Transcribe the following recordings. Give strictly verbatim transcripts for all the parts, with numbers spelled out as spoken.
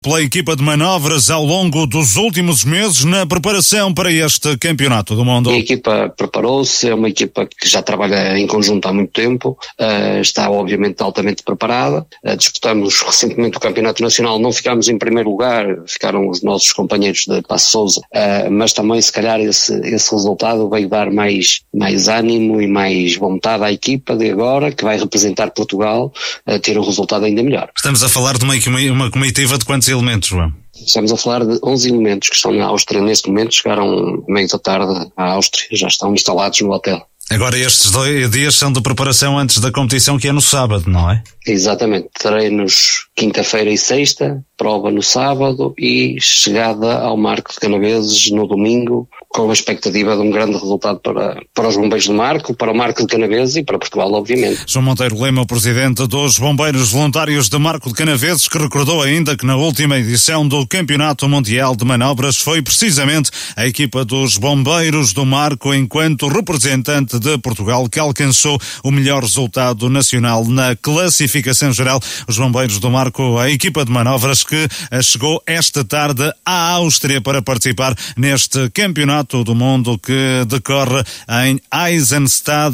pela equipa de manobras ao longo dos últimos meses na preparação para este Campeonato do Mundo. A equipa preparou-se, é uma equipa que já trabalha em conjunto há muito tempo, uh, está obviamente altamente preparada. Uh, disputamos recentemente o Campeonato Nacional, não ficámos em primeiro lugar, ficaram os nossos companheiros de Paços Sousa, uh, mas também se calhar esse, esse resultado veio dar mais, mais ânimo e mais vontade à equipa de agora, que vai representar Portugal, a uh, ter um resultado ainda melhor. Estamos a falar de uma, uma comitiva de quantos elementos, João? Estamos a falar de onze elementos que estão na Áustria neste momento, chegaram meio da tarde à Áustria, já estão instalados no hotel. Agora estes dois dias são de preparação antes da competição, que é no sábado, não é? Exatamente, treinos quinta-feira e sexta, prova no sábado e chegada ao Marco de Canaveses no domingo, com a expectativa de um grande resultado para, para os Bombeiros do Marco, para o Marco de Canaveses e para Portugal, obviamente. João Monteiro Lema, o presidente dos Bombeiros Voluntários de Marco de Canaveses, que recordou ainda que na última edição do Campeonato Mundial de Manobras foi precisamente a equipa dos Bombeiros do Marco, enquanto representante de Portugal, que alcançou o melhor resultado nacional na classificação geral. Os Bombeiros do Marco, a equipa de manobras que chegou esta tarde à Áustria para participar neste Campeonato do Mundo que decorre em Eisenstadt,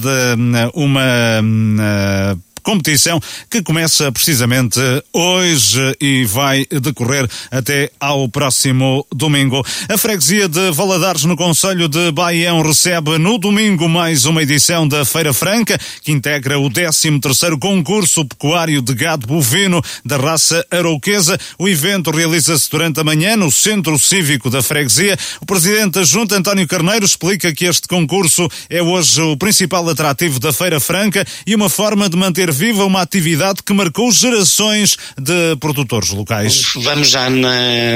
uma competição que começa precisamente hoje e vai decorrer até ao próximo domingo. A freguesia de Valadares, no concelho de Baião, recebe no domingo mais uma edição da Feira Franca, que integra o décimo terceiro concurso pecuário de gado bovino da raça arauquesa. O evento realiza-se durante a manhã no Centro Cívico da freguesia. O presidente da Junta, António Carneiro, explica que este concurso é hoje o principal atrativo da Feira Franca e uma forma de manter viva uma atividade que marcou gerações de produtores locais. Vamos já na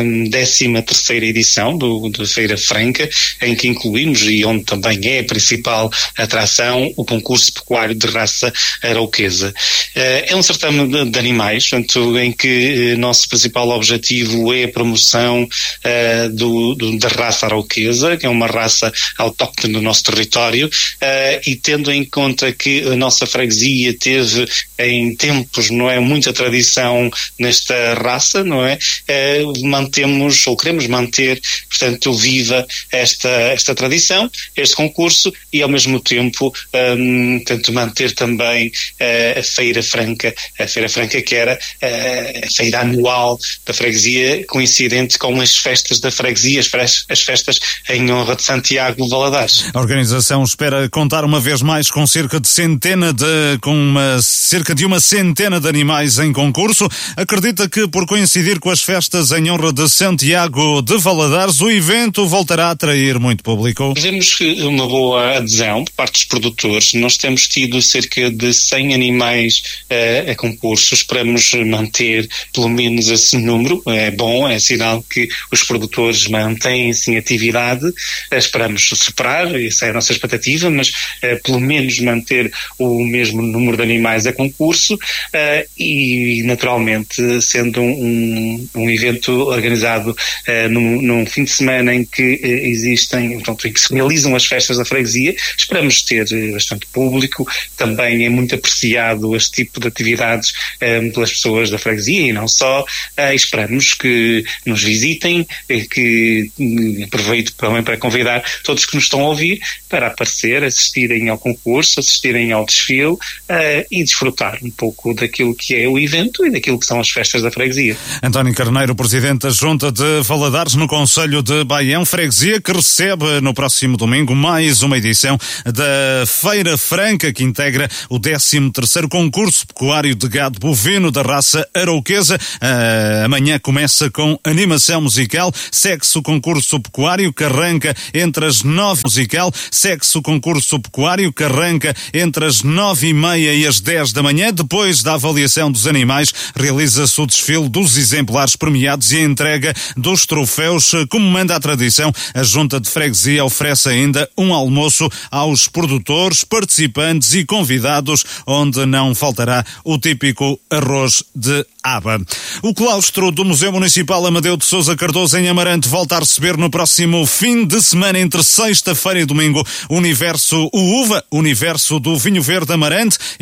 décima terceira edição do, da Feira Franca, em que incluímos, e onde também é a principal atração, o concurso pecuário de raça arauquesa. É um certame de, de animais, portanto, em que nosso principal objetivo é a promoção uh, do, do, da raça arauquesa, que é uma raça autóctone do nosso território, uh, e tendo em conta que a nossa freguesia teve em tempos, não é, muita tradição nesta raça, não é, é mantemos, ou queremos manter, portanto, viva esta, esta tradição, este concurso, e ao mesmo tempo, um, portanto, manter também uh, a Feira Franca, a Feira Franca que era uh, a feira anual da freguesia, coincidente com as festas da freguesia, as, as festas em honra de Santiago de Valadares. A organização espera contar uma vez mais com cerca de centena de, com uma cerca de uma centena de animais em concurso. Acredita que, por coincidir com as festas em honra de Santiago de Valadares, o evento voltará a atrair muito público. Vemos uma boa adesão por parte dos produtores. Nós temos tido cerca de cem animais uh, a concurso. Esperamos manter pelo menos esse número. É bom, é sinal que os produtores mantêm-se em atividade. Uh, esperamos superar, essa é a nossa expectativa, mas uh, pelo menos manter o mesmo número de animais a concurso, uh, e naturalmente sendo um, um evento organizado uh, num, num fim de semana em que uh, existem, portanto, em que se realizam as festas da freguesia, esperamos ter uh, bastante público. Também é muito apreciado este tipo de atividades uh, pelas pessoas da freguesia e não só. Uh, esperamos que nos visitem, uh, que uh, aproveito também para convidar todos que nos estão a ouvir para aparecer, assistirem ao concurso, assistirem ao desfile uh, e desfrutar um pouco daquilo que é o evento e daquilo que são as festas da freguesia. António Carneiro, presidente da Junta de Valadares, no concelho de Baião, freguesia que recebe no próximo domingo mais uma edição da Feira Franca, que integra o décimo terceiro concurso pecuário de gado bovino da raça arauquesa. Uh, amanhã começa com animação musical, segue-se o concurso pecuário que arranca entre as nove musical, segue-se o concurso pecuário que arranca entre as nove e meia e as dez da manhã. Depois da avaliação dos animais, realiza-se o desfile dos exemplares premiados e a entrega dos troféus. Como manda a tradição, a Junta de Freguesia oferece ainda um almoço aos produtores, participantes e convidados, onde não faltará o típico arroz de aba. O claustro do Museu Municipal Amadeu de Sousa Cardoso em Amarante volta a receber no próximo fim de semana, entre sexta-feira e domingo, o Universo o Uva, Universo do Vinho Verde Amarante, iniciativa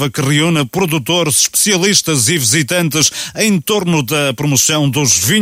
iniciativa que reúne produtores, especialistas e visitantes em torno da promoção dos vinhos